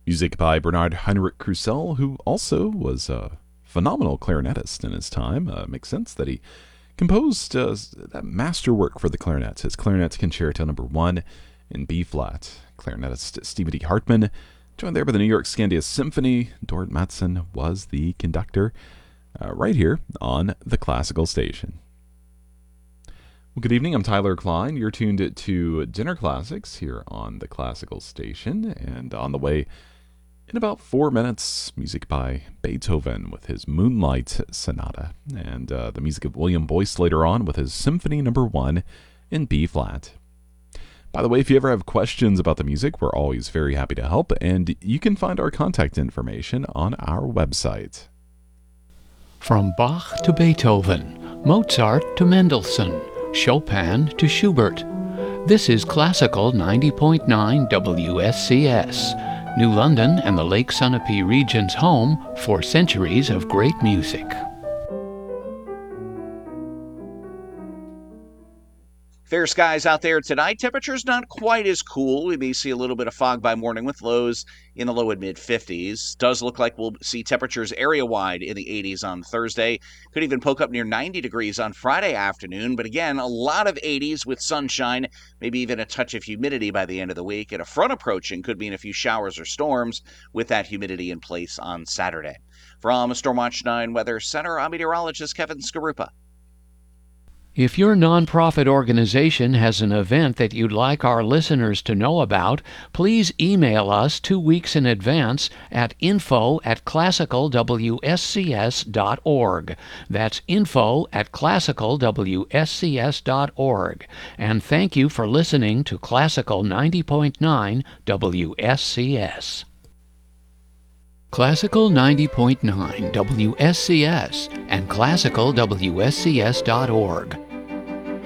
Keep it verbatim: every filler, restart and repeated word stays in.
Music by Bernard Heinrich Krusell, who also was a phenomenal clarinetist in his time. Uh, makes sense that he composed uh, that masterwork for the clarinet, his Clarinet Concerto Number One in B flat. Clarinetist Stephen D. Hartman, joined there by the New York Scandia Symphony. Dorrit Mattson was the conductor, uh, right here on the Classical Station. Well, good evening. I'm Tyler Klein. You're tuned to Dinner Classics here on the Classical Station, and on the way in about four minutes, music by Beethoven with his Moonlight Sonata, and uh, the music of William Boyce later on with his Symphony Number One in B flat. By the way, if you ever have questions about the music, we're always very happy to help, and you can find our contact information on our website. From Bach to Beethoven, Mozart to Mendelssohn, Chopin to Schubert. This is Classical ninety point nine W S C S, New London and the Lake Sunapee region's home for centuries of great music. Fair skies out there tonight. Temperatures not quite as cool. We may see a little bit of fog by morning with lows in the low and mid fifties. Does look like we'll see temperatures area-wide in the eighties on Thursday. Could even poke up near ninety degrees on Friday afternoon. But again, a lot of eighties with sunshine, maybe even a touch of humidity by the end of the week. And a front approaching could mean a few showers or storms with that humidity in place on Saturday. From Stormwatch nine Weather Center, I'm meteorologist Kevin Skarupa. If your nonprofit organization has an event that you'd like our listeners to know about, please email us two weeks in advance at info at classical w s c s dot org. That's info at classical w s c s dot org. And thank you for listening to Classical ninety point nine W S C S. Classical ninety point nine W S C S and classical w s c s dot org